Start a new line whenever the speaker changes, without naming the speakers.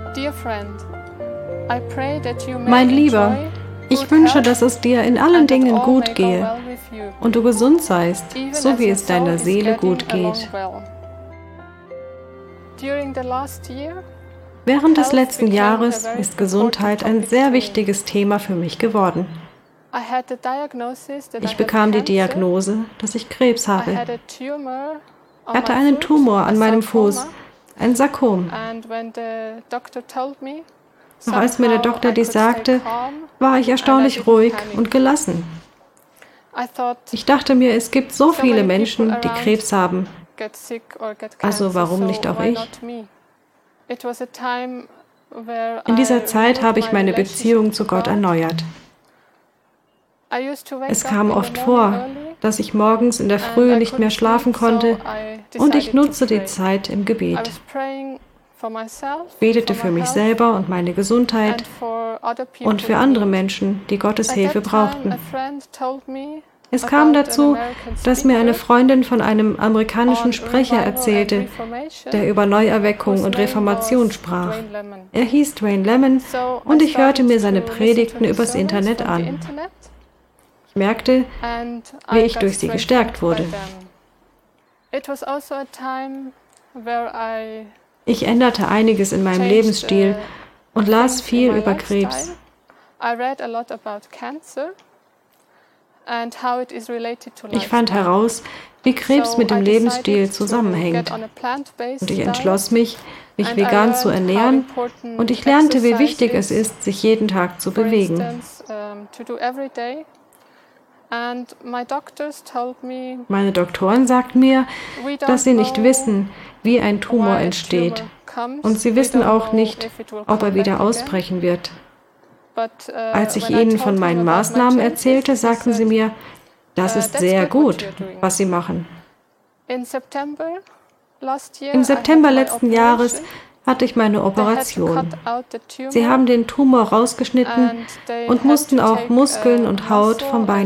Mein Lieber, ich wünsche, dass es dir in allen Dingen gut gehe und du gesund seist, so wie es deiner Seele gut geht. Während des letzten Jahres ist Gesundheit ein sehr wichtiges Thema für mich geworden. Ich bekam die Diagnose, dass ich Krebs habe. Ich hatte einen Tumor an meinem Fuß, ein Sarkom. Doch als mir der Doktor dies sagte, war ich erstaunlich ruhig und gelassen. Ich dachte mir, es gibt so viele Menschen, die Krebs haben. Also warum nicht auch ich? In dieser Zeit habe ich meine Beziehung zu Gott erneuert. Es kam oft vor, dass ich morgens in der Früh nicht mehr schlafen konnte und ich nutzte die Zeit im Gebet. Ich betete für mich selber und meine Gesundheit und für andere Menschen, die Gottes Hilfe brauchten. Es kam dazu, dass mir eine Freundin von einem amerikanischen Sprecher erzählte, der über Neuerweckung und Reformation sprach. Er hieß Dwayne Lemon und ich hörte mir seine Predigten übers Internet an. Ich merkte, wie ich durch sie gestärkt wurde. Ich änderte einiges in meinem Lebensstil und las viel über Krebs. Ich fand heraus, wie Krebs mit dem Lebensstil zusammenhängt. Und ich entschloss mich, mich vegan zu ernähren und ich lernte, wie wichtig es ist, sich jeden Tag zu bewegen. Meine Doktoren sagten mir, dass sie nicht wissen, wie ein Tumor entsteht. Und sie wissen auch nicht, ob er wieder ausbrechen wird. Als ich ihnen von meinen Maßnahmen erzählte, sagten sie mir, das ist sehr gut, was sie machen. Im September letzten Jahres hatte ich meine Operation. Sie haben den Tumor rausgeschnitten und mussten auch Muskeln und Haut vom Bein